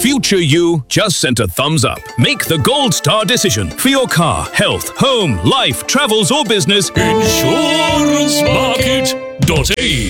Future you just sent a thumbs up. Make the gold star decision for your car, health, home, life, travels or business. InsuranceMarket.ae.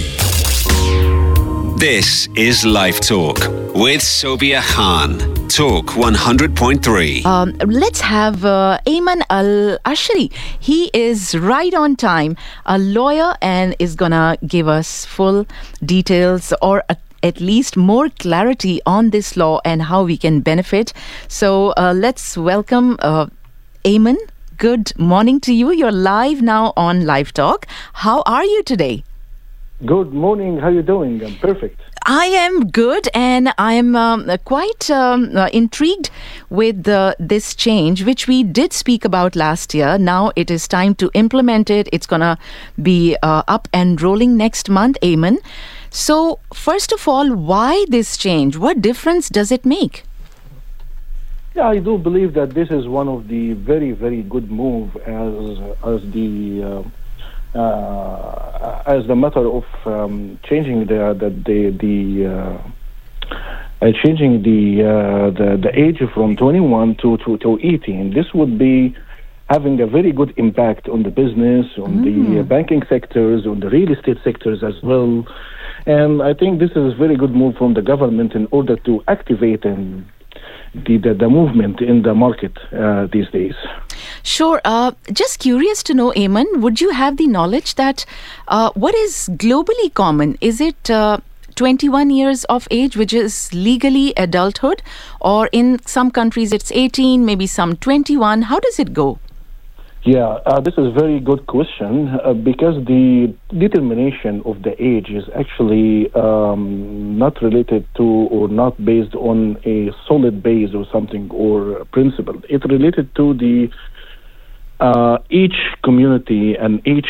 This is Life Talk with Sobia Khan. Talk 100.3. Let's have Ayman Al-Ashari. He is right on time, a lawyer, and is going to give us full details or at least more clarity on this law and how we can benefit. So let's welcome Ayman. Good morning to you. You're live now on Live Talk. How are you today? Good morning. How are you doing? I'm perfect. I am good, and I am quite intrigued with this change, which we did speak about last year. Now it is time to implement it. It's going to be up and rolling next month, Ayman. So, first of all, why this change? What difference does it make? Yeah, I do believe that this is one of the very, very good move as the matter of changing changing the age from 21 to 18. This would be having a very good impact on the business, on the banking sectors, on the real estate sectors as well. And I think this is a very good move from the government in order to activate the movement in the market these days. Sure. Just curious to know, Ayman, would you have the knowledge that what is globally common? Is it 21 years of age, which is legally adulthood? Or in some countries it's 18, maybe some 21. How does it go? Yeah, this is a very good question because the determination of the age is actually not related to or not based on a solid base or something or principle. It's related to the each community and each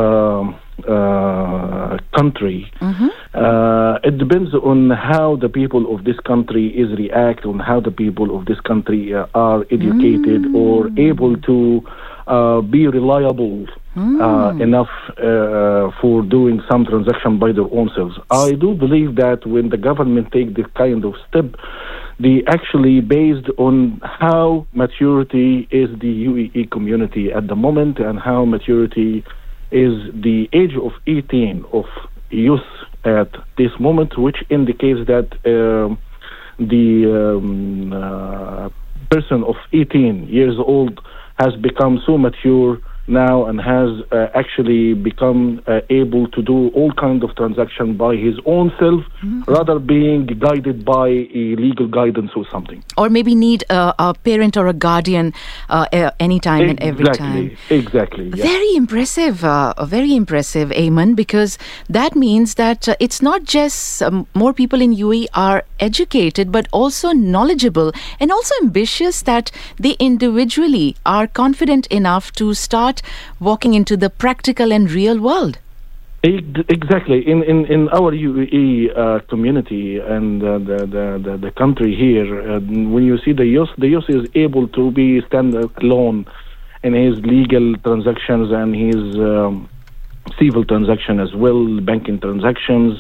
country. It depends on how the people of this country is react, on how the people of this country are educated or able to be reliable enough for doing some transaction by their own selves. I do believe that when the government take this kind of step, they actually based on how maturity is the UAE community at the moment and how maturity is the age of 18 of youth at this moment, which indicates that the person of 18 years old has become so mature now and has actually become able to do all kinds of transactions by his own self rather being guided by a legal guidance or something. Or maybe need a parent or a guardian anytime and every time. Exactly. Yeah. Very impressive, Ayman, because that means that it's not just more people in UAE are educated, but also knowledgeable and also ambitious, that they individually are confident enough to start walking into the practical and real world. Exactly. In our UAE community and the country here, when you see the youth is able to be stand alone in his legal transactions and his civil transaction as well, banking transactions.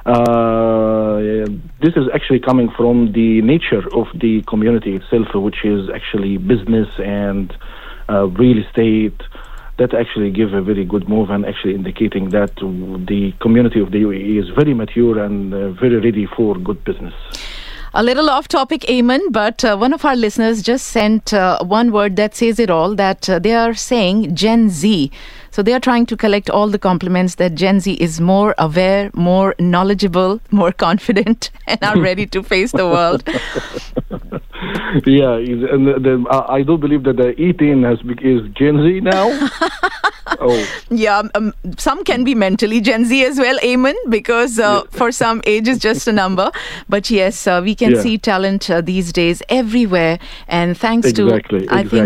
This is actually coming from the nature of the community itself, which is actually business and real estate. That actually give a very good move and actually indicating that the community of the UAE is very mature and very ready for good business. A little off topic, Ayman, but one of our listeners just sent one word that says it all, that they are saying Gen Z. So they are trying to collect all the compliments that Gen Z is more aware, more knowledgeable, more confident, and are ready to face the world. Yeah, and I do believe that the 18 is Gen Z now. Oh. Yeah, some can be mentally Gen Z as well, Ayman, because for some age is just a number. But yes, we can see talent these days everywhere. And thanks to, I think,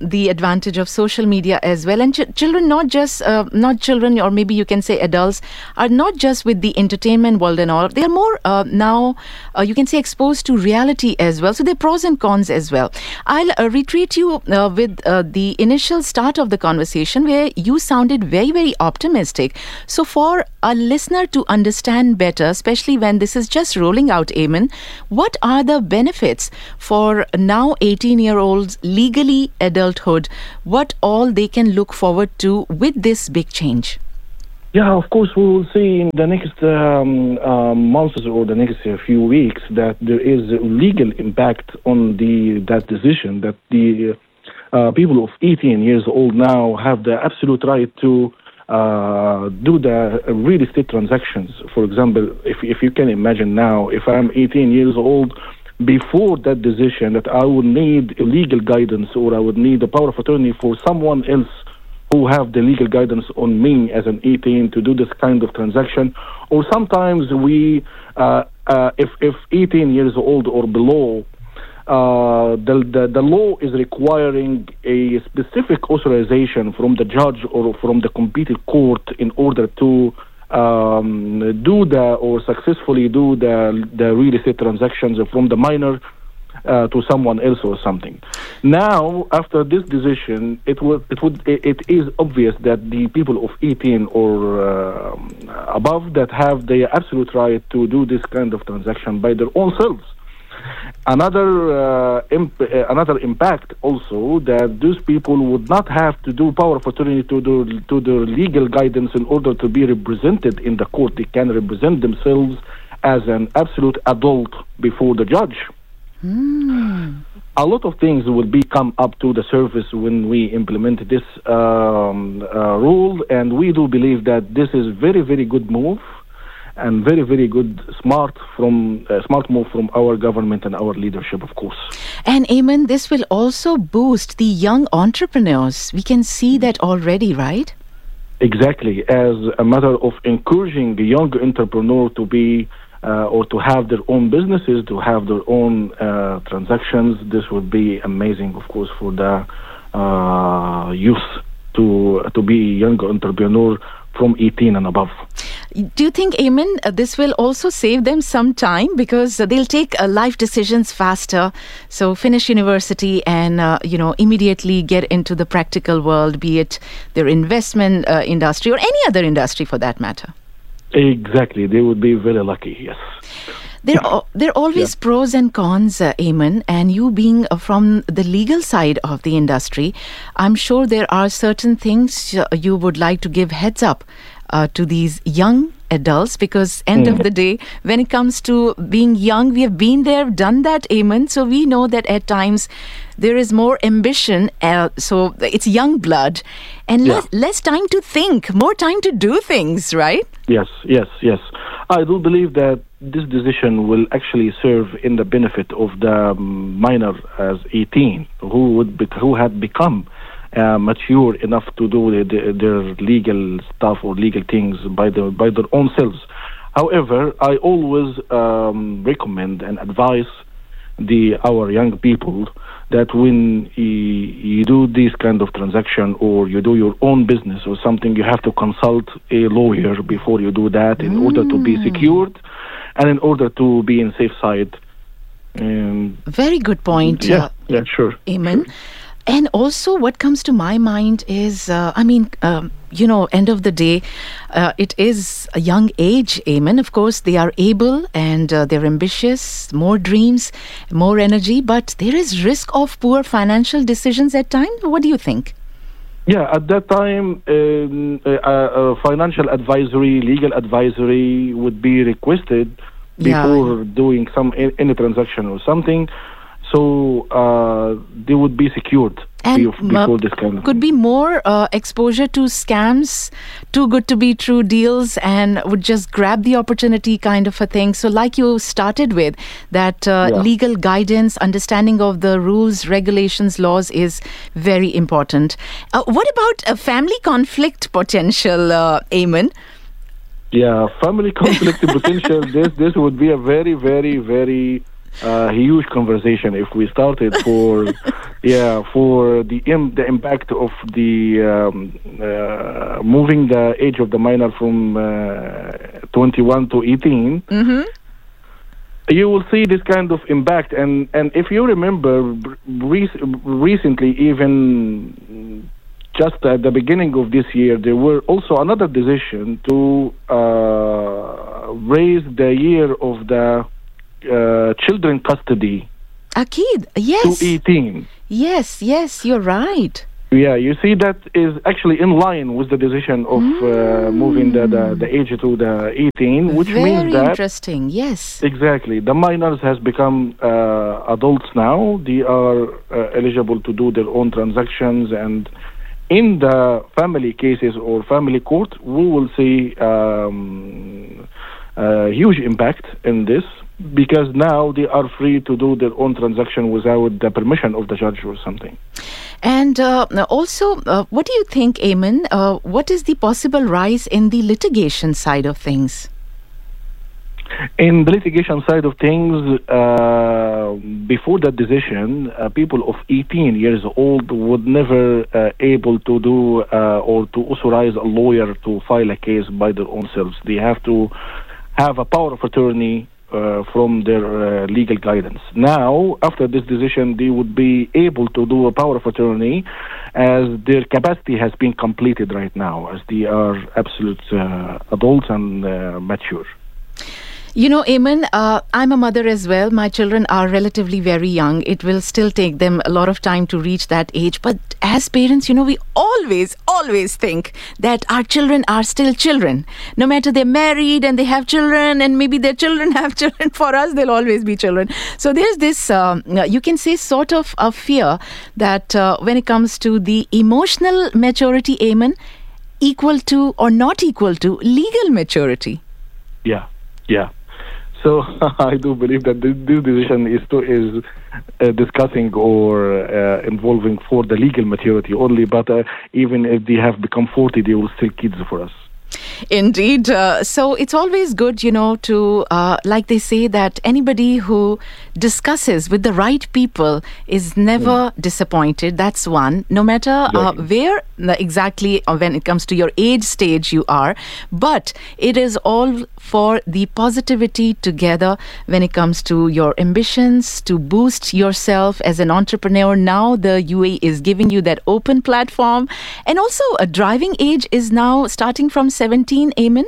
the advantage of social media as well. And children, not children, or maybe you can say adults, are not just with the entertainment world and all. They are more now, you can say, exposed to reality as well. So there are pros and cons as well. I'll retreat you with the initial start of the conversation where you sounded very, very optimistic. So for a listener to understand better, especially when this is just rolling out, Ayman, what are the benefits for now 18-year-olds legally adulthood? What all they can look forward to with this big change? Yeah, of course, we will see in the next months or the next few weeks that there is legal impact on that decision, that the people of 18 years old now have the absolute right to do the real estate transactions. For example, if you can imagine now, if I'm 18 years old, before that decision, that I would need legal guidance or I would need a power of attorney for someone else who have the legal guidance on me as an 18 to do this kind of transaction. Or sometimes we, if 18 years old or below, the law is requiring a specific authorization from the judge or from the competent court in order to successfully do the real estate transactions from the minor to someone else or something. Now, after this decision, it is obvious that the people of 18 or above that have the absolute right to do this kind of transaction by their own selves. Another impact also, that those people would not have to do power of attorney to their legal guidance in order to be represented in the court. They can represent themselves as an absolute adult before the judge. A lot of things will come up to the surface when we implement this rule, and we do believe that this is very, very good move and very, very good, smart move from our government and our leadership, of course. And Ayman, this will also boost the young entrepreneurs. We can see that already, right? Exactly. As a matter of encouraging the young entrepreneur to be or to have their own businesses, to have their own transactions, this would be amazing, of course, for the youth to be a young entrepreneur from 18 and above. Do you think, Ayman, this will also save them some time, because they'll take life decisions faster? So finish university and immediately get into the practical world, be it their investment industry or any other industry for that matter. Exactly, they would be very lucky. Yes. There are always pros and cons, Ayman, and you being from the legal side of the industry, I'm sure there are certain things you would like to give heads up to these young adults, because end of the day, when it comes to being young, we have been there, done that, Ayman, so we know that at times there is more ambition, so it's young blood, and less time to think, more time to do things, right? Yes. I do believe that this decision will actually serve in the benefit of the minor as 18 who had become mature enough to do their legal stuff or legal things by their own selves. However, I always recommend and advise our young people that when you do this kind of transaction or you do your own business or something, you have to consult a lawyer before you do that in order to be secured and in order to be in safe side. Very good point. Yeah, sure. Ayman. Sure. And also what comes to my mind is, end of the day, it is a young age, Ayman. Of course, they are able and they're ambitious, more dreams, more energy, but there is risk of poor financial decisions at times. What do you think? Yeah, at that time, financial advisory, legal advisory would be requested before doing any transaction or something. So they would be secured before this kind of could be more exposure to scams, too good to be true deals, and would just grab the opportunity kind of a thing. So like you started with, that legal guidance, understanding of the rules, regulations, laws is very important. What about a family conflict potential, Ayman? Yeah, family conflict potential, this would be a very, very, very a huge conversation if we started for the impact of the moving the age of the minor from 21 to 18. Mm-hmm. You will see this kind of impact, and if you remember recently, even just at the beginning of this year, there were also another decision to raise the year of the children custody Akid, yes. to 18. Yes, you're right. Yeah, you see that is actually in line with the decision of moving the age to the 18, which Very means that interesting, yes. exactly the minors has become adults now. They are eligible to do their own transactions, and in the family cases or family court, we will see huge impact in this, because now they are free to do their own transaction without the permission of the judge or something. And also, what do you think, Ayman? What is the possible rise in the litigation side of things? In the litigation side of things, before that decision, people of 18 years old would never able to do or to authorize a lawyer to file a case by their own selves. They have to have a power of attorney from their legal guidance. Now, after this decision, they would be able to do a power of attorney as their capacity has been completed right now, as they are absolute adults and mature. You know, Ayman, I'm a mother as well. My children are relatively very young. It will still take them a lot of time to reach that age. But as parents, you know, we always think that our children are still children. No matter they're married and they have children, and maybe their children have children, for us, they'll always be children. So there's this, you can say, sort of a fear that when it comes to the emotional maturity, Ayman, equal to or not equal to legal maturity. Yeah. So I do believe that this decision is discussing or involving for the legal maturity only, but even if they have become 40, they will still kids for us. Indeed. So it's always good, you know, to, like they say, that anybody who discusses with the right people is never disappointed. That's one. No matter where exactly when it comes to your age stage you are, but it is all for the positivity together when it comes to your ambitions, to boost yourself as an entrepreneur. Now the UAE is giving you that open platform. And also a driving age is now starting from 17, Ayman?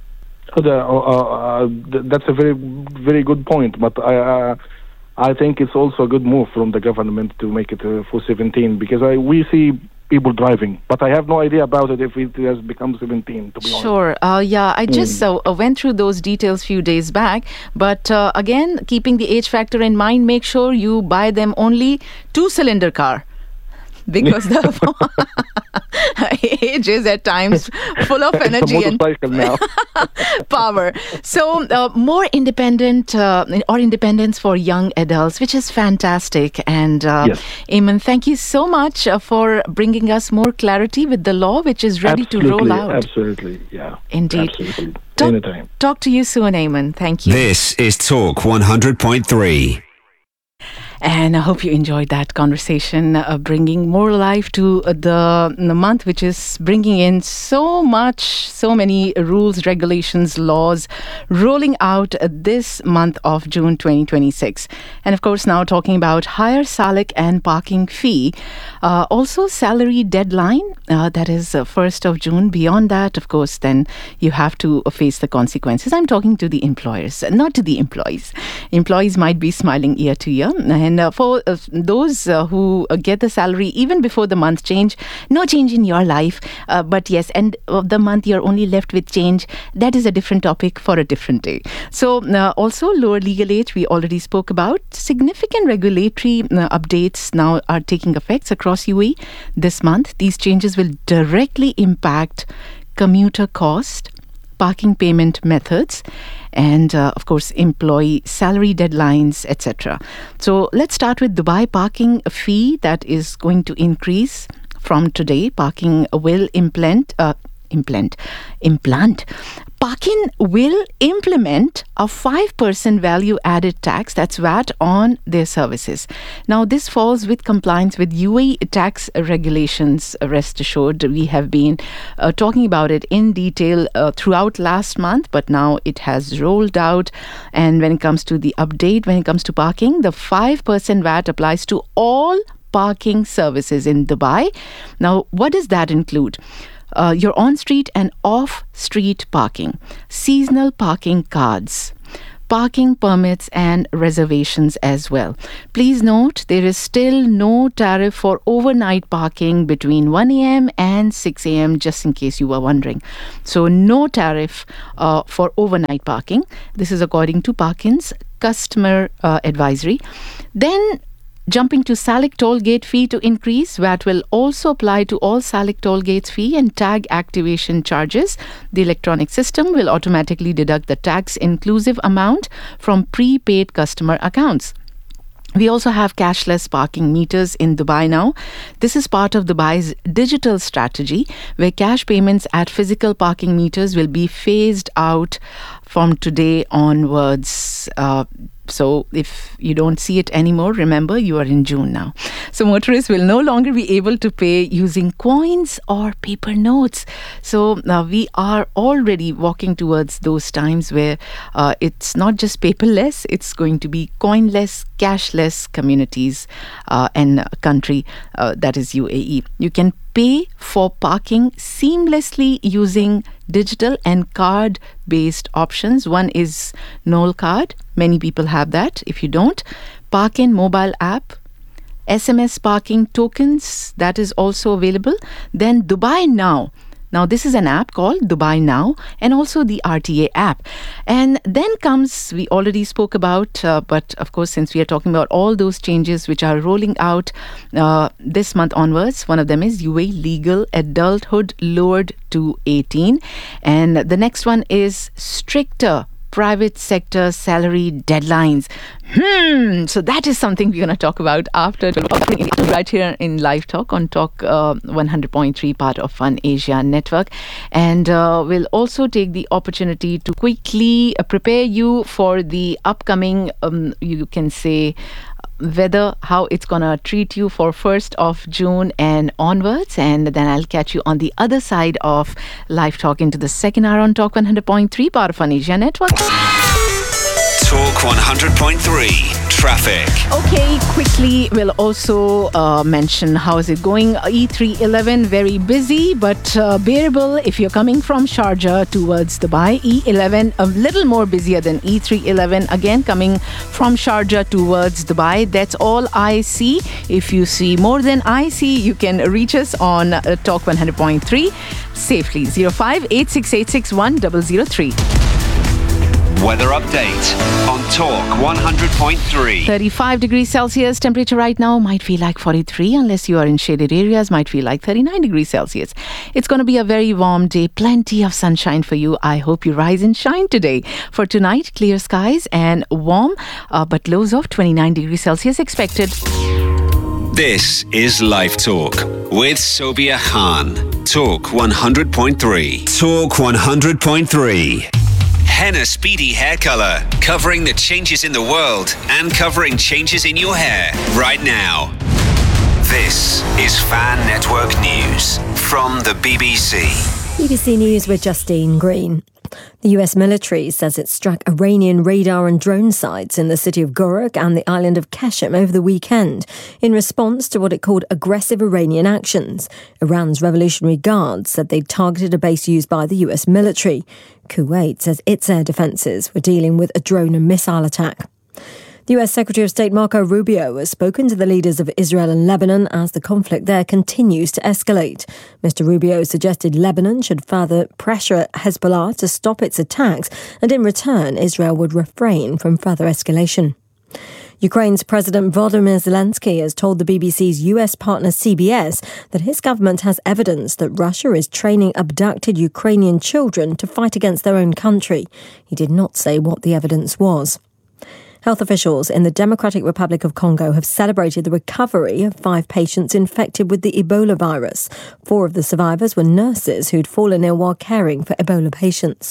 That's a very, very good point. But I think it's also a good move from the government to make it for 17, because we see people driving, but I have no idea about it if it has become 17, to be honest. Sure. I just went through those details few days back. But again, keeping the age factor in mind, make sure you buy them only 2-cylinder car. Because the age is at times full of energy and now. power. So more independent or independence for young adults, which is fantastic. And yes. Ayman, thank you so much for bringing us more clarity with the law, which is ready to roll out. Absolutely, yeah. Indeed. Absolutely. Anytime. Talk to you soon, Ayman. Thank you. This is Talk 100.3. And I hope you enjoyed that conversation, bringing more life to the month, which is bringing in so many rules, regulations, laws rolling out this month of June 2026. And of course, now talking about higher SALIC and parking fee. Also, salary deadline, that is 1st of June. Beyond that, of course, then you have to face the consequences. I'm talking to the employers, not to the employees. Employees might be smiling ear to ear. And for those who get the salary even before the month change, no change in your life. But yes, end of the month, you're only left with change. That is a different topic for a different day. So also lower legal age, we already spoke about. Significant regulatory updates now are taking effect across UAE this month. These changes will directly impact commuter cost, parking payment methods, and of course employee salary deadlines, etc. So let's start with Dubai parking fee that is going to increase from today. Parking will implant Parkin will implement a 5% value-added tax, that's VAT, on their services. Now, this falls with compliance with UAE tax regulations, rest assured. We have been talking about it in detail throughout last month, but now it has rolled out. And when it comes to the update, when it comes to parking, the 5% VAT applies to all parking services in Dubai. Now, what does that include? Your on-street and off-street parking, seasonal parking cards, parking permits and reservations as well. Please note, there is still no tariff for overnight parking between 1 a.m. and 6 a.m., just in case you were wondering. So no tariff for overnight parking. This is according to Parkin's customer advisory. Then, jumping to Salik toll gate fee to increase, VAT will also apply to all Salik toll gates fee and tag activation charges. The electronic system will automatically deduct the tax inclusive amount from prepaid customer accounts. We also have cashless parking meters in Dubai now. This is part of Dubai's digital strategy, where cash payments at physical parking meters will be phased out from today onwards. So if you don't see it anymore, remember you are in June now. So motorists will no longer be able to pay using coins or paper notes. So we are already walking towards those times where it's not just paperless, it's going to be coinless, cashless communities and country, that is UAE. You can pay for parking seamlessly using digital and card-based options. One is Knoll Card. Many people have that. If you don't, Parkin mobile app, SMS parking tokens, that is also available. Then Dubai Now. Now, this is an app called Dubai Now, and also the RTA app. And then comes, we already spoke about, but of course, since we are talking about all those changes which are rolling out this month onwards, one of them is UAE legal adulthood lowered to 18. And the next one is stricter private sector salary deadlines. So that is something we're going to talk about after right here in Live Talk on Talk 100.3, part of Fun Asia Network. And we'll also take the opportunity to quickly prepare you for the upcoming, you can say, weather, how it's gonna treat you for 1st of June and onwards. And then I'll catch you on the other side of Live Talk into the second hour on Talk 100.3, part of Fun Asia Network. Talk 100.3 Traffic. Okay, quickly we'll also mention how is it going. E311 very busy but bearable if you're coming from Sharjah towards Dubai. E11 a little more busier than E311, again coming from Sharjah towards Dubai. That's all I see. If you see more than I see, you can reach us on Talk 100.3 safely. 0586861003. Weather update on Talk 100.3. 35 degrees Celsius temperature right now. Might feel like 43 unless you are in shaded areas. Might feel like 39 degrees Celsius. It's going to be a very warm day. Plenty of sunshine for you. I hope you rise and shine today. For tonight, clear skies and warm, but lows of 29 degrees Celsius expected. This is Live Talk with Sobia Khan. Talk 100.3. Talk 100.3. Henna Speedy Hair Color, covering the changes in the world and covering changes in your hair right now. This is Fan Network News from the BBC. BBC News with Justine Green. The US military says it struck Iranian radar and drone sites in the city of Gorak and the island of Qashem over the weekend in response to what it called aggressive Iranian actions. Iran's Revolutionary Guard said they'd targeted a base used by the US military. Kuwait says its air defences were dealing with a drone and missile attack. The US Secretary of State Marco Rubio has spoken to the leaders of Israel and Lebanon as the conflict there continues to escalate. Mr. Rubio suggested Lebanon should further pressure Hezbollah to stop its attacks, and in return, Israel would refrain from further escalation. Ukraine's President Volodymyr Zelensky has told the BBC's US partner CBS that his government has evidence that Russia is training abducted Ukrainian children to fight against their own country. He did not say what the evidence was. Health officials in the Democratic Republic of Congo have celebrated the recovery of 5 patients infected with the Ebola virus. 4 of the survivors were nurses who'd fallen ill while caring for Ebola patients.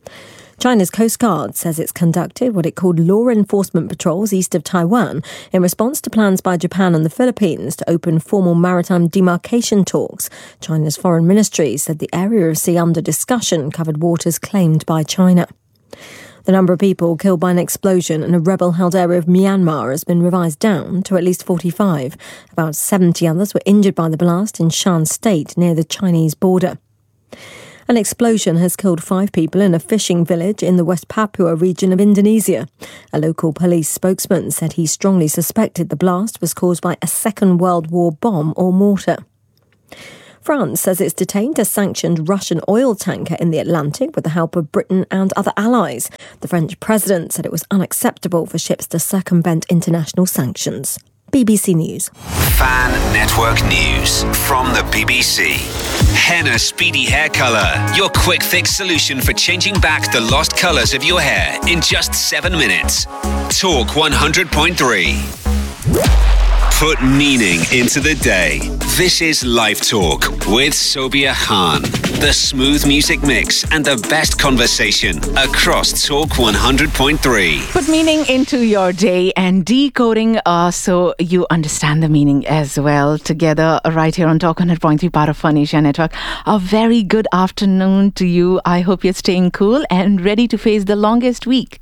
China's Coast Guard says it's conducted what it called law enforcement patrols east of Taiwan in response to plans by Japan and the Philippines to open formal maritime demarcation talks. China's foreign ministry said the area of sea under discussion covered waters claimed by China. The number of people killed by an explosion in a rebel-held area of Myanmar has been revised down to at least 45. About 70 others were injured by the blast in Shan State near the Chinese border. An explosion has killed 5 people in a fishing village in the West Papua region of Indonesia. A local police spokesman said he strongly suspected the blast was caused by a Second World War bomb or mortar. France says it's detained a sanctioned Russian oil tanker in the Atlantic with the help of Britain and other allies. The French president said it was unacceptable for ships to circumvent international sanctions. BBC News. Fan Network News from the BBC. Henna Speedy Hair Colour. Your quick fix solution for changing back the lost colours of your hair in just 7 minutes. Talk 100.3. Put meaning into the day. This is Live Talk with Sobia Khan. The smooth music mix and the best conversation across Talk 100.3. Put meaning into your day and decoding so you understand the meaning as well. Together right here on Talk 100.3, part of Fun Asia Network. A very good afternoon to you. I hope you're staying cool and ready to face the longest week.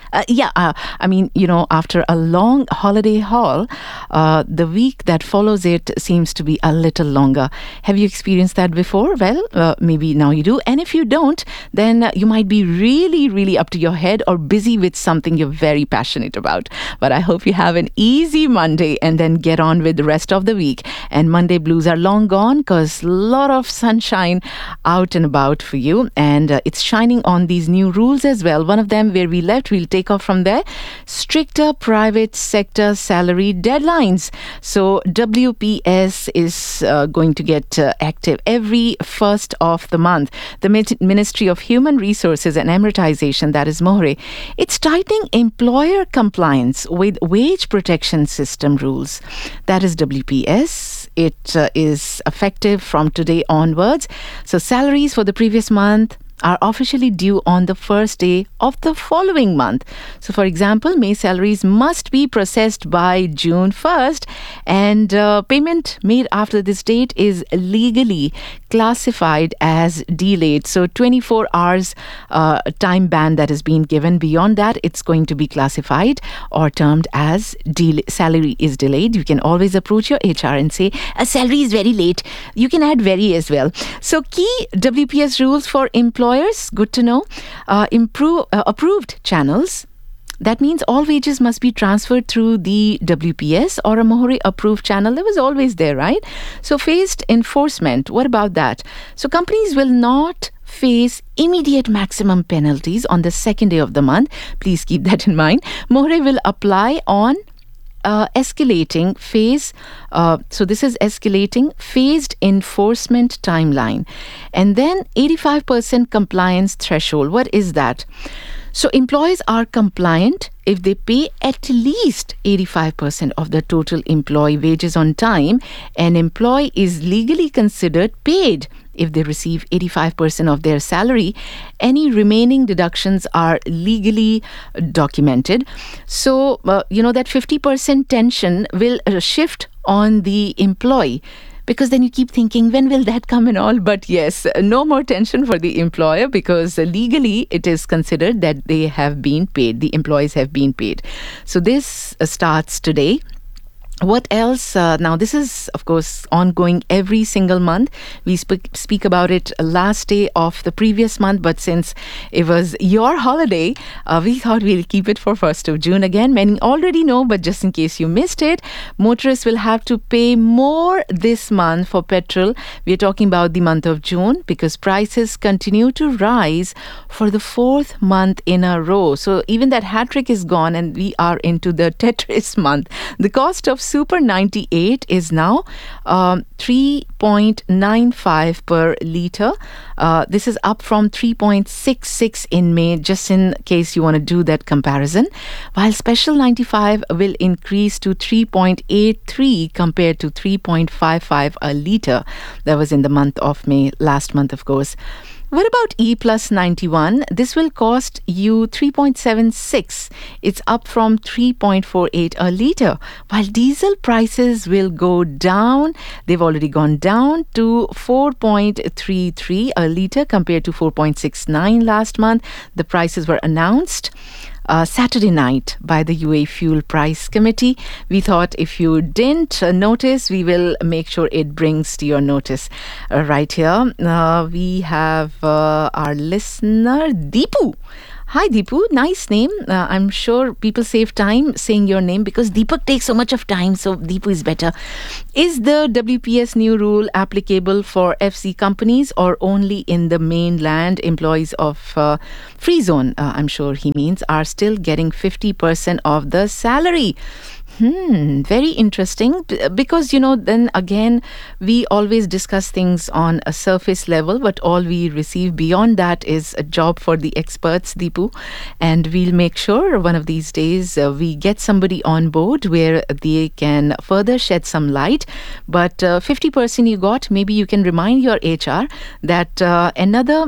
After a long holiday haul, the week that follows it seems to be a little longer. Have you experienced that before? Well, maybe now you do. And if you don't, then you might be really, really up to your head or busy with something you're very passionate about. But I hope you have an easy Monday and then get on with the rest of the week. And Monday blues are long gone because a lot of sunshine out and about for you. And it's shining on these new rules as well. One of them where we left, we'll take off from there. Stricter private sector salary deadlines. So WPS is going to get active every first of the month. The Ministry of Human Resources and Amortization, that is MOHRE, it's tightening employer compliance with wage protection system rules. That is WPS. It is effective from today onwards. So salaries for the previous month are officially due on the first day of the following month. So, for example, May salaries must be processed by June 1st, and payment made after this date is legally classified as delayed. So, 24 hours time ban that has been given. Beyond that, it's going to be classified or termed as salary is delayed. You can always approach your HR and say, a salary is very late. You can add very as well. So, key WPS rules for employers, good to know. Approved channels. That means all wages must be transferred through the WPS or a MOHRE approved channel. That was always there, right? So phased enforcement. What about that? So companies will not face immediate maximum penalties on the second day of the month. Please keep that in mind. MOHRE will apply on escalating phase. So this is escalating phased enforcement timeline. And then 85% compliance threshold. What is that? So employees are compliant if they pay at least 85% of the total employee wages on time. An employee is legally considered paid if they receive 85% of their salary. Any remaining deductions are legally documented. So, that 50% tension will shift on the employee. Because then you keep thinking, when will that come and all? But yes, no more tension for the employer because legally it is considered that they have been paid. The employees have been paid. So this starts today. What else? Now, this is, of course, ongoing every single month. We speak about it last day of the previous month, but since it was your holiday, we thought we'll keep it for 1st of June. Again, many already know, but just in case you missed it, motorists will have to pay more this month for petrol. We're talking about the month of June because prices continue to rise for the 4th month in a row. So even that hat trick is gone and we are into the Tetris month. The cost of Super 98 is now 3.95 per litre. This is up from 3.66 in May, just in case you want to do that comparison. While Special 95 will increase to 3.83 compared to 3.55 a litre. That was in the month of May, last month, of course. What about E plus 91? This will cost you 3.76. It's up from 3.48 a litre. While diesel prices will go down, they've already gone down to 4.33 a litre compared to 4.69 last month. The prices were announced Saturday night by the UAE Fuel Price Committee. We thought if you didn't notice, we will make sure it brings to your notice. Right here, we have our listener, Deepu. Hi Deepu, nice name. I'm sure people save time saying your name because Deepak takes so much of time, so Deepu is better. Is the WPS new rule applicable for FC companies or only in the mainland? Employees of Free Zone, I'm sure he means, are still getting 50% of the salary. Very interesting, because then again we always discuss things on a surface level, but all we receive beyond that is a job for the experts, Deepu, and we'll make sure one of these days we get somebody on board where they can further shed some light. But 50% you got, maybe you can remind your HR that another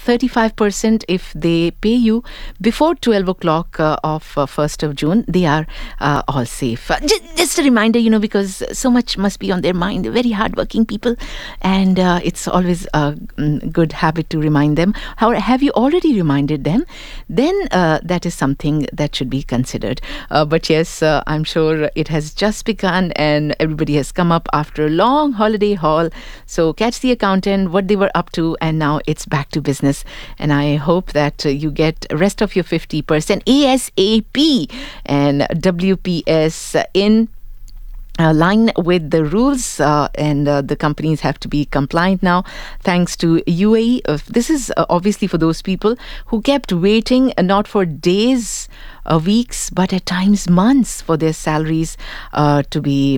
35% if they pay you before 12 o'clock of 1st of June, they are all safe. Just a reminder, because so much must be on their mind. They're very hardworking people, and it's always a good habit to remind them. However, have you already reminded them? Then that is something that should be considered. But yes, I'm sure it has just begun, and everybody has come up after a long holiday haul. So catch the accountant, what they were up to, and now it's back to business. And I hope that you get rest of your 50% ASAP and WPS in line with the rules, and the companies have to be compliant now thanks to UAE. This is obviously for those people who kept waiting, not for days, weeks, but at times months for their salaries to be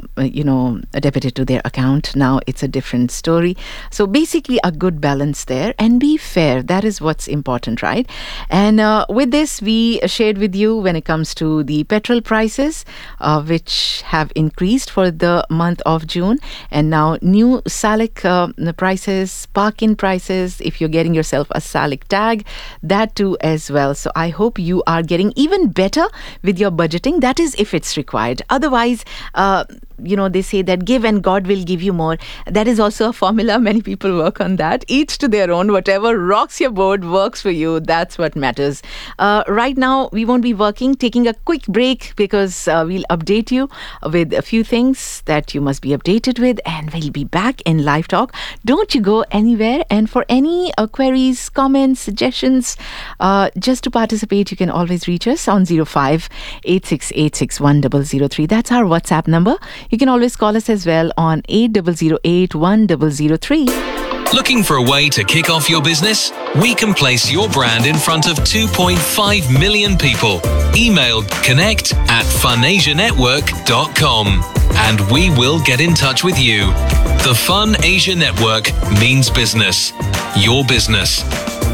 debited to their account. Now it's a different story. So basically a good balance there, and be fair. That is what's important, right? And with this, we shared with you when it comes to the petrol prices, which have increased for the month of June, and now new SALIC prices, park-in prices, if you're getting yourself a SALIC tag, that too as well. So I hope you are getting even better with your budgeting. That is if it's required. Otherwise, they say that give and God will give you more. That is also a formula. Many people work on that. Each to their own. Whatever rocks your boat works for you. That's what matters. Right now, we won't be taking a quick break because we'll update you with a few things that you must be updated with, and we'll be back in Live Talk. Don't you go anywhere. And for any queries, comments, suggestions, just to participate, you can always reach us on 05-8686-1003. That's our WhatsApp number. You can always call us as well on 8008-1003. Looking for a way to kick off your business? We can place your brand in front of 2.5 million people. Email connect@funasianetwork.com and we will get in touch with you. The Fun Asia Network means business. Your business.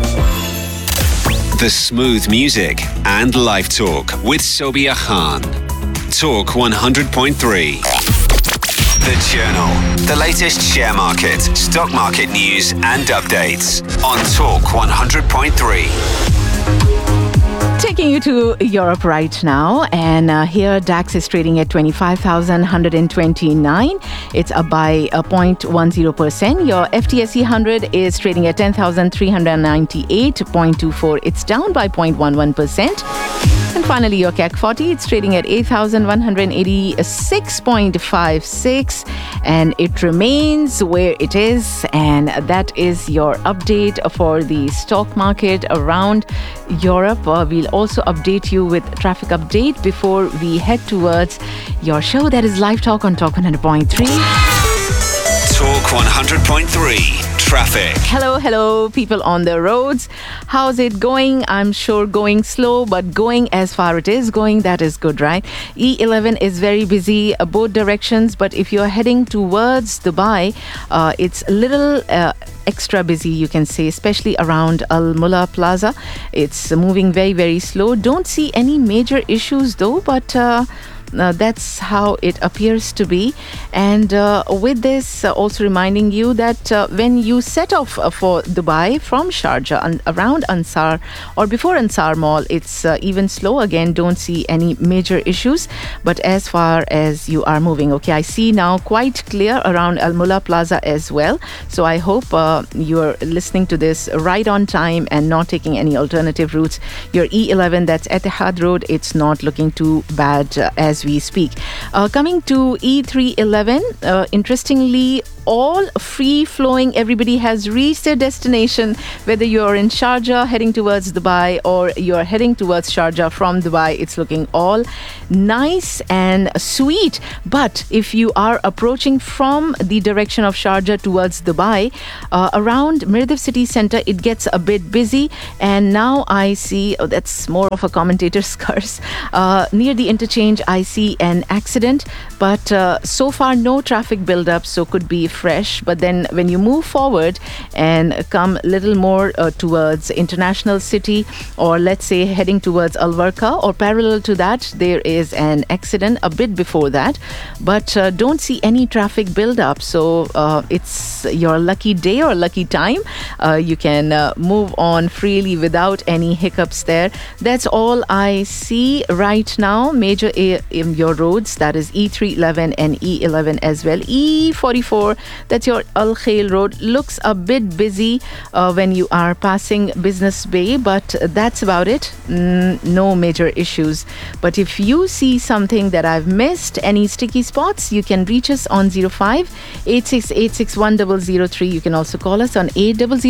The smooth music and live talk with Sobia Khan. Talk 100.3. The Journal. The latest share market, stock market news and updates on Talk 100.3. Taking you to Europe right now, and here DAX is trading at 25,129. It's up by 0.10%. Your FTSE 100 is trading at 10,398.24. It's down by 0.11%. And finally, your CAC 40, it's trading at 8,186.56, and it remains where it is. And that is your update for the stock market around Europe. We'll also update you with traffic update before we head towards your show. That is Live Talk on Talk 100.3. Talk 100.3. Traffic. Hello, people on the roads. How's it going? I'm sure going slow, but going as far it is going, that is good, right? E11 is very busy, both directions, but if you're heading towards Dubai, it's a little extra busy, you can say, especially around Al Mullah Plaza. It's moving very, very slow. Don't see any major issues though, but That's how it appears to be. And with this, also reminding you that when you set off for Dubai from Sharjah and around Ansar or before Ansar Mall, it's even slow. Again, don't see any major issues. But as far as you are moving, okay, I see now quite clear around Al Mulla Plaza as well. So I hope you're listening to this right on time and not taking any alternative routes. Your E11, that's Etihad Road, it's not looking too bad as we speak. Coming to E311, interestingly, all free flowing. Everybody has reached their destination, whether you're in Sharjah heading towards Dubai or you're heading towards Sharjah from Dubai. It's looking all nice and sweet. But if you are approaching from the direction of Sharjah towards Dubai, around Mirdif City Centre, it gets a bit busy. And now I see, that's more of a commentator's curse. Near the interchange, I see an accident, but so far no traffic build-up, so could be fresh. But then when you move forward and come a little more towards International City, or let's say heading towards Al Warqa, or parallel to that, there is an accident a bit before that, but don't see any traffic build-up. So it's your lucky day or lucky time. You can move on freely without any hiccups there. That's all I see right now. Major in your roads, that is E311 and E11 as well. E44, that's your Al Khail Road, looks a bit busy when you are passing Business Bay, but that's about it. No major issues. But if you see something that I've missed, any sticky spots, you can reach us on 05 86861003. You can also call us on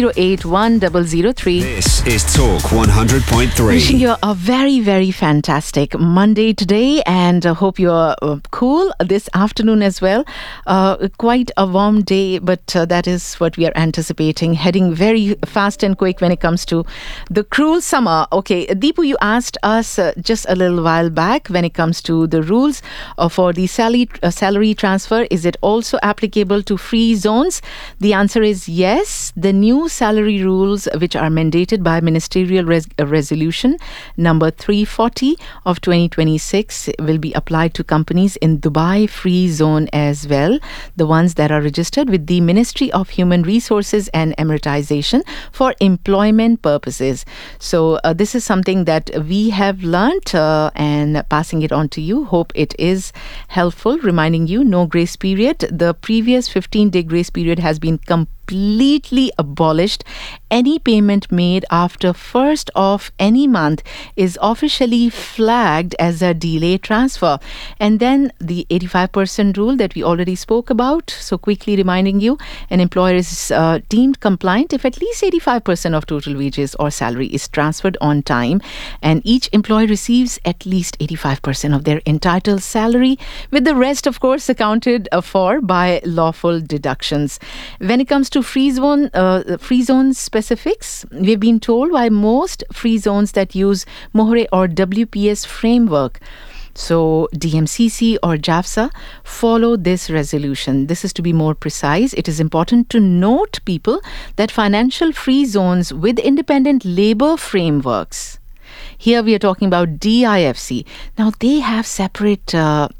80081003. This is Talk 100.3. Wishing you a very, very fantastic Monday today, and hope you're cool this afternoon as well. Quite a warm day, but that is what we are anticipating. Heading very fast and quick when it comes to the cruel summer. Okay, Deepu, you asked us just a little while back when it comes to the rules for the salary transfer. Is it also applicable to free zones? The answer is yes. The new salary rules, which are mandated by Ministerial Resolution number 340 of 2026, will be applied to companies in Dubai Free Zone as well, the ones that are registered with the Ministry of Human Resources and Emiratization for employment purposes. So this is something that we have learnt and passing it on to you. Hope it is helpful. Reminding you, no grace period. The previous 15-day grace period has been completely abolished. Any payment made after 1st of any month is officially flagged as a delay transfer. And then the 85% rule that we already spoke about. So quickly reminding you, an employer is deemed compliant if at least 85% of total wages or salary is transferred on time, and each employee receives at least 85% of their entitled salary, with the rest, of course, accounted for by lawful deductions. When it comes to free zone specifics, we've been told by most free zones that use Mohre or WPS framework. So DMCC or JAFSA follow this resolution. This is to be more precise. It is important to note, people, that financial free zones with independent labor frameworks, here we are talking about DIFC. Now they have separate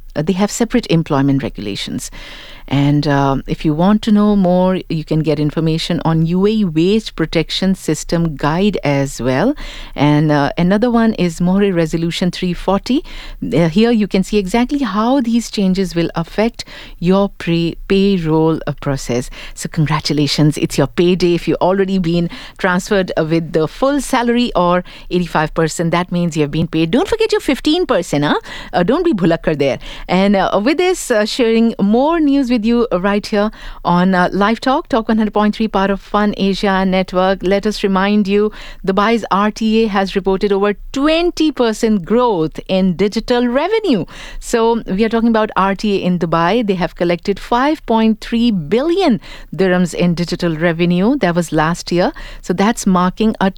employment regulations. And if you want to know more, you can get information on UAE Wage Protection System Guide as well. And another one is Mohre Resolution 340. Here you can see exactly how these changes will affect your payroll process. So congratulations, it's your payday. If you've already been transferred with the full salary or 85%, that means you've been paid. Don't forget your 15%. Don't be bhulakkar there. And with this, sharing more news with you right here on Live Talk 100.3, part of Fun Asia Network. Let us remind you, Dubai's RTA has reported over 20% growth in digital revenue. So we are talking about RTA in Dubai. They have collected 5.3 billion dirhams in digital revenue. That was last year. So that's marking a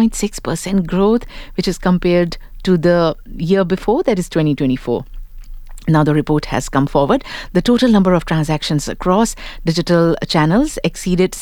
20.6% growth, which is compared to the year before, that is 2024. Now, the report has come forward. The total number of transactions across digital channels exceeded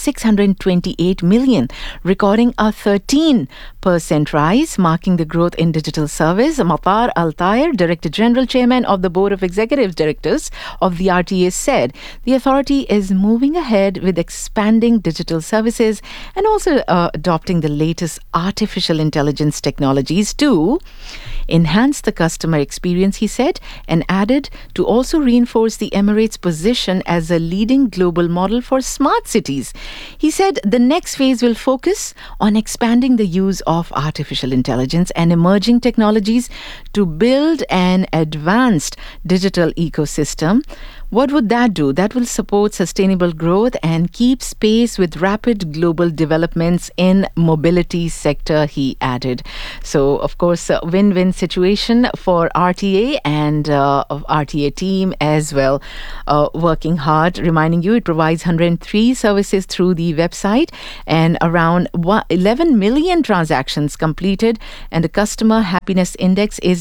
628 million, recording a 13% rise, marking the growth in digital service. Matar Al-Tayer, Director General Chairman of the Board of Executive Directors of the RTA, said the authority is moving ahead with expanding digital services and also adopting the latest artificial intelligence technologies to enhance the customer experience, he said, and added to also reinforce the Emirates' position as a leading global model for smart cities. He said the next phase will focus on expanding the use of artificial intelligence and emerging technologies to build an advanced digital ecosystem. What would that do? That will support sustainable growth and keep pace with rapid global developments in mobility sector, he added. So, of course, a win-win situation for RTA and RTA team as well, working hard. Reminding you, it provides 103 services through the website and around 11 million transactions completed, and the customer happiness index is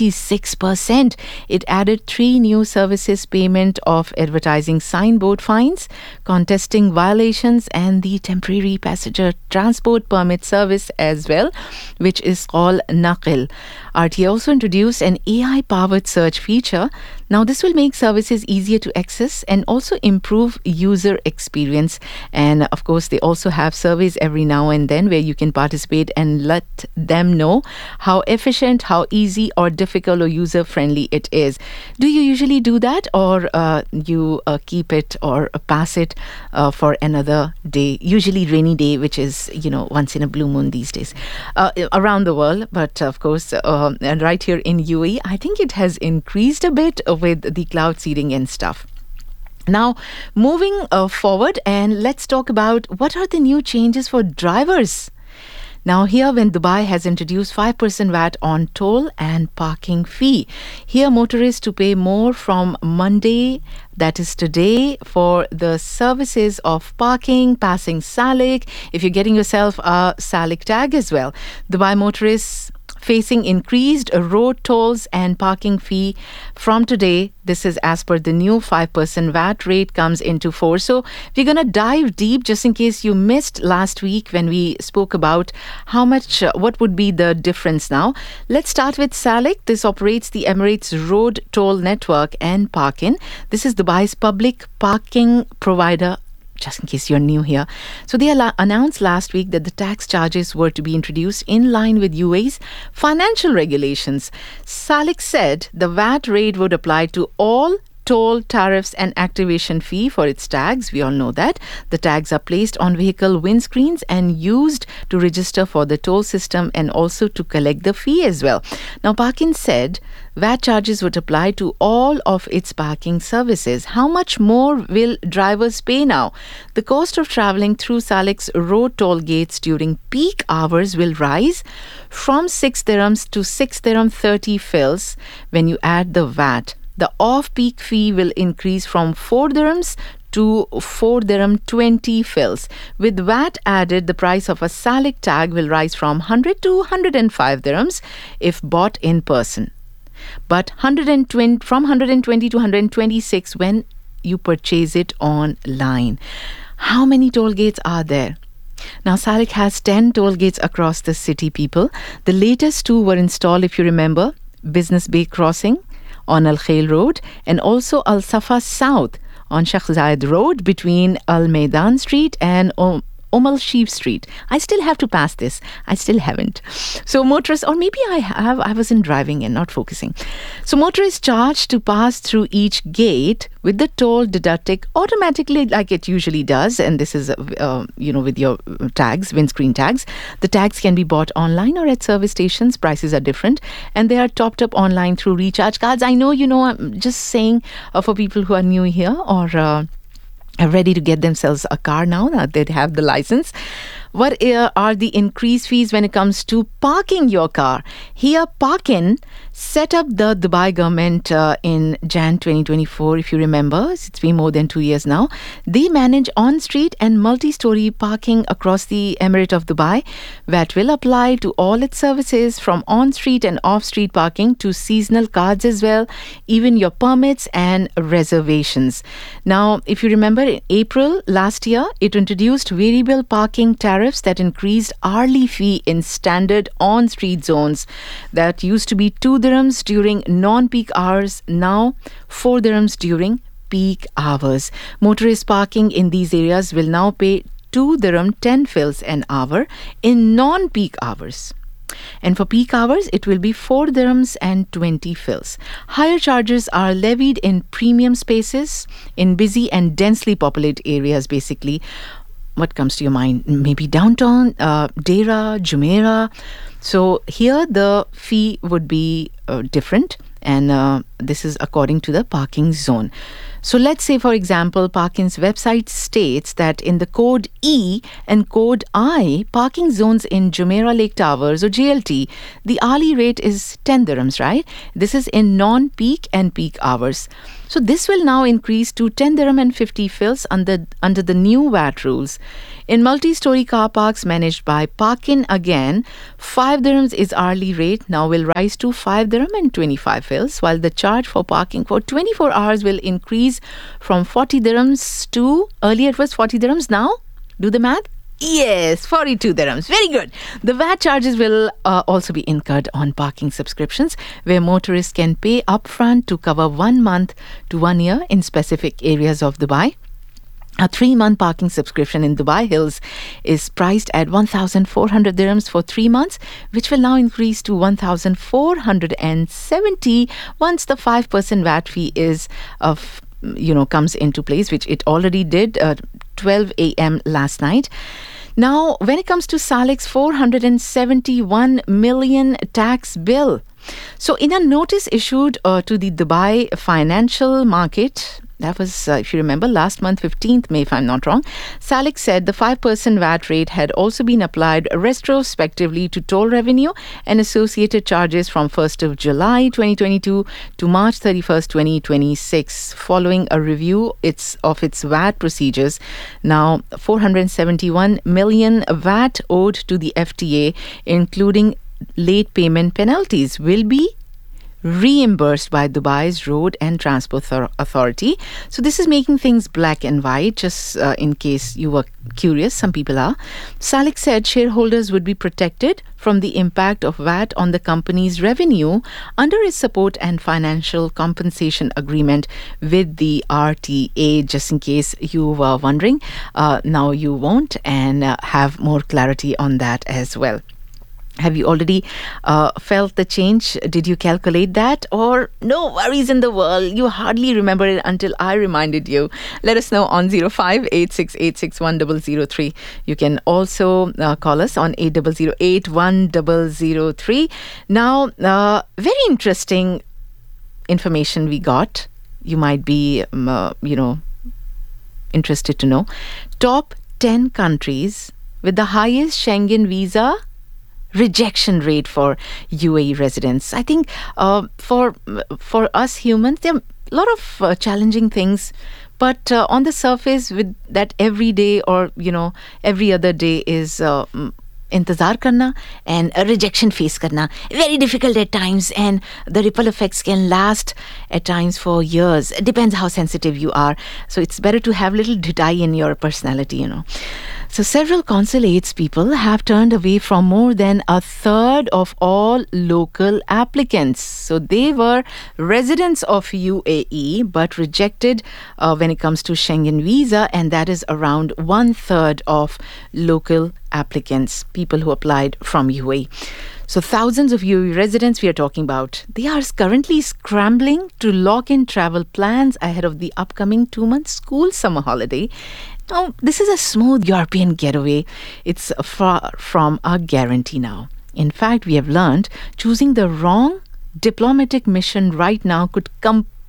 96%. It added 3 new services: payment of advertising signboard fines, contesting violations, and the temporary passenger transport permit service as well, which is called Naqil. RTA also introduced an AI-powered search feature. Now, this will make services easier to access and also improve user experience. And of course, they also have surveys every now and then where you can participate and let them know how efficient, how easy or difficult or user-friendly it is. Do you usually do that, or you keep it or pass it for another day? Usually rainy day, which is, once in a blue moon these days around the world. But of course, and right here in UAE, I think it has increased a bit with the cloud seeding and stuff. Now, moving forward, and let's talk about what are the new changes for drivers. Now, here when Dubai has introduced 5% VAT on toll and parking fee. Here, motorists to pay more from Monday, that is today, for the services of parking, passing SALIC, if you're getting yourself a SALIC tag as well. Dubai motorists facing increased road tolls and parking fee from today. This is as per the new 5% VAT rate comes into force. So we're going to dive deep just in case you missed last week when we spoke about how much, what would be the difference now. Let's start with SALIC. This operates the Emirates road toll network and parking. This is Dubai's public parking provider, just in case you're new here. So they announced last week that the tax charges were to be introduced in line with UAE's financial regulations. SALIC said the VAT rate would apply to all toll tariffs and activation fee for its tags. We all know that. The tags are placed on vehicle windscreens and used to register for the toll system and also to collect the fee as well. Now, Parking said VAT charges would apply to all of its parking services. How much more will drivers pay now? The cost of travelling through SALIC's road toll gates during peak hours will rise from 6 dirhams to 6 dirham 30 fils when you add the VAT. The off-peak fee will increase from 4 dirhams to 4 dirham 20 fils. With VAT added, the price of a SALIC tag will rise from 100 to 105 dirhams if bought in person, but from 120 to 126 when you purchase it online. How many toll gates are there? Now, SALIC has 10 toll gates across the city, people. The latest 2 were installed, if you remember, Business Bay Crossing on Al Khail Road and also Al Safa South on Sheikh Zayed Road between Al Maidan Street and Al Sheef Street. I still have to pass this. I still haven't. So motorists, or maybe I have, I wasn't driving and not focusing. So motorists charged to pass through each gate with the toll deducted automatically like it usually does. And this is, with your tags, windscreen tags. The tags can be bought online or at service stations. Prices are different. And they are topped up online through recharge cards. I know, I'm just saying for people who are new here or are ready to get themselves a car now that they have the license. What are the increased fees when it comes to parking your car? Here, Parkin set up the Dubai government in Jan 2024, if you remember. It's been more than 2 years now. They manage on-street and multi-story parking across the Emirate of Dubai. VAT will apply to all its services from on-street and off-street parking to seasonal cards as well, even your permits and reservations. Now, if you remember, in April last year, it introduced variable parking tariffs that increased hourly fee in standard on-street zones. That used to be 2 dirhams during non-peak hours, now 4 dirhams during peak hours. Motorist parking in these areas will now pay 2 dirham 10 fils an hour in non-peak hours. And for peak hours, it will be 4 dirhams and 20 fils. Higher charges are levied in premium spaces in busy and densely populated areas, basically. What comes to your mind? Maybe downtown, Deira, Jumeirah. So here the fee would be different, and this is according to the parking zone. So let's say, for example, Parking's website states that in the code E and code I, parking zones in Jumeirah Lake Towers or JLT, the hourly rate is 10 dirhams, right? This is in non-peak and peak hours. So this will now increase to 10 dirham and 50 fils under the new VAT rules. In multi-story car parks managed by Parkin again, 5 dirhams is hourly rate, now will rise to 5 dirham and 25 fils, while the charge for parking for 24 hours will increase from 40 dirhams to, earlier it was 40 dirhams, now do the math. Yes, 42 dirhams. Very good. The VAT charges will also be incurred on parking subscriptions, where motorists can pay upfront to cover 1 month to 1 year in specific areas of Dubai. A 3-month parking subscription in Dubai Hills is priced at 1,400 dirhams for 3 months, which will now increase to 1,470 once the 5% VAT fee comes into place, which it already did 12 a.m. last night. Now, when it comes to Salik's 471 million tax bill, so in a notice issued to the Dubai financial market, that was, if you remember, last month, 15th May, if I'm not wrong, Salik said the 5% VAT rate had also been applied retrospectively to toll revenue and associated charges from 1st of July 2022 to March 31st, 2026, following a review of its VAT procedures. Now, 471 million VAT owed to the FTA, including late payment penalties, will be reimbursed by Dubai's Road and Transport Authority. So this is making things black and white, just in case you were curious. Some people are. Salik said shareholders would be protected from the impact of VAT on the company's revenue under its support and financial compensation agreement with the RTA. Just in case you were wondering, now you won't, and have more clarity on that as well. Have you already felt the change? Did you calculate that? Or no worries in the world, you hardly remember it until I reminded you? Let us know on 0586861003. You can also call us on 80081003. Now, very interesting information we got. You might be, interested to know. Top 10 countries with the highest Schengen visa rejection rate for UAE residents. I think for us humans, there are a lot of challenging things, but on the surface, with that every day or every other day is intezar karna and a rejection face karna. Very difficult at times, and the ripple effects can last at times for years. It depends how sensitive you are. So it's better to have little dhidai in your personality, So several consulates people have turned away from more than a third of all local applicants. So they were residents of UAE but rejected when it comes to Schengen visa, and that is around 1/3 of local applicants, people who applied from UAE. So thousands of UAE residents we are talking about, they are currently scrambling to lock in travel plans ahead of the upcoming 2-month school summer holiday. Now, this is a smooth European getaway. It's far from a guarantee now. In fact, we have learned choosing the wrong diplomatic mission right now could completely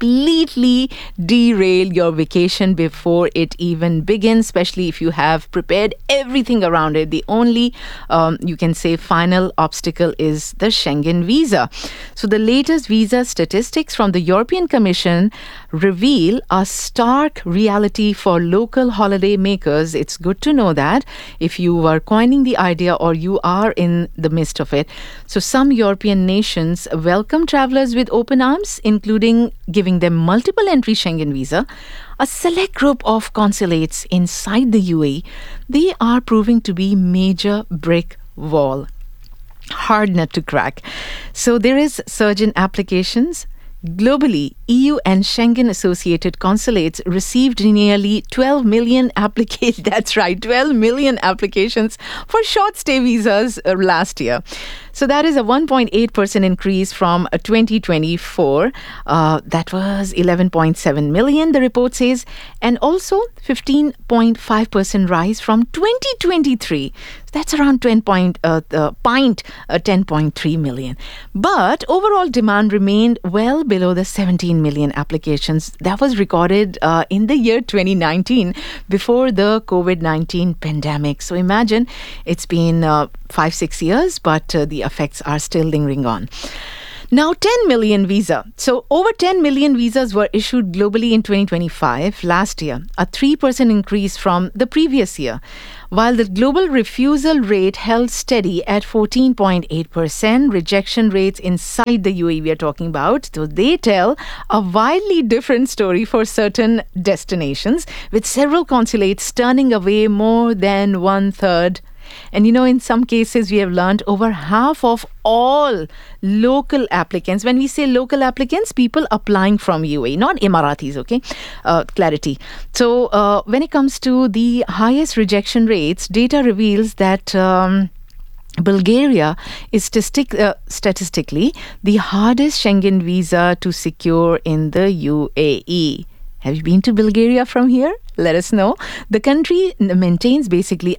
completely derail your vacation before it even begins, especially if you have prepared everything around it. The only, you can say, final obstacle is the Schengen visa. So the latest visa statistics from the European Commission reveal a stark reality for local holiday makers. It's good to know that if you are coining the idea or you are in the midst of it. So some European nations welcome travelers with open arms, including giving them multiple entry Schengen visa. A select group of consulates inside the UAE, they are proving to be major brick wall. Hard nut to crack. So there is surge in applications. Globally, EU and Schengen-associated consulates received nearly 12 million applications. That's right, 12 million applications for short-stay visas last year. So that is a 1.8% increase from 2024. That was 11.7 million, the report says, and also 15.5% rise from 2023. That's around 10.3 million. But overall demand remained well below the 17 million applications that was recorded in the year 2019 before the COVID-19 pandemic. So imagine, it's been 5-6 years, but the effects are still lingering on. Now, 10 million visa. So over 10 million visas were issued globally in 2025 last year, a 3% increase from the previous year. While the global refusal rate held steady at 14.8%, rejection rates inside the UAE we are talking about, so they tell a wildly different story for certain destinations, with several consulates turning away more than 1/3. And in some cases, we have learned over half of all local applicants. When we say local applicants, people applying from UAE, not Emiratis, okay? Clarity. So when it comes to the highest rejection rates, data reveals that Bulgaria is statistically the hardest Schengen visa to secure in the UAE. Have you been to Bulgaria from here? Let us know. The country maintains basically